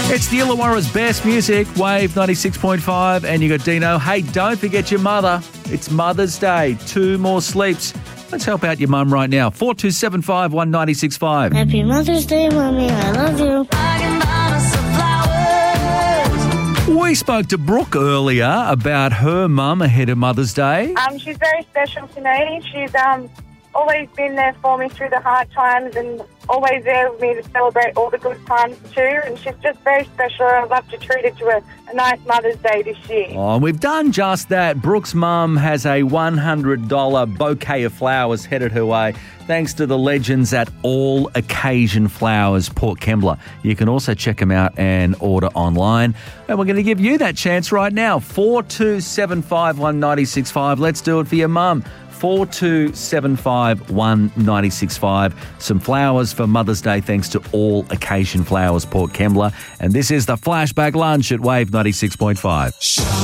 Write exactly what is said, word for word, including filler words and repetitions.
It's the Illawarra's best music, Wave ninety-six point five, and you got Dino. Hey, don't forget your mother. It's Mother's Day. Two more sleeps. Let's help out your mum right now. four two seven five, one nine six five. Happy Mother's Day, Mummy. I love you. We spoke to Brooke earlier about her mum ahead of Mother's Day. Um, she's very special to me. She's um always been there for me through the hard times and always there with me to celebrate all the good times too. And she's just very special. I'd love to treat her to a, a nice Mother's Day this year. Oh, we've done just that. Brooke's mum has a one hundred dollars bouquet of flowers headed her way thanks to the legends at All Occasion Flowers, Port Kembla. You can also check them out and order online. And we're going to give you that chance right now. four two seven five, one nine six five. Let's do it for your mum. four two seven five, one nine six five. Some flowers for Mother's Day thanks to All Occasion Flowers, Port Kembla. And this is the Flashback Lunch at Wave ninety-six point five.